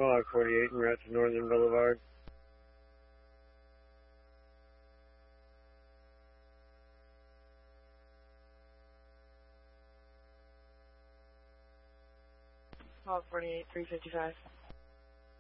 Log 48 en route to Northern Boulevard. Log 48, 355.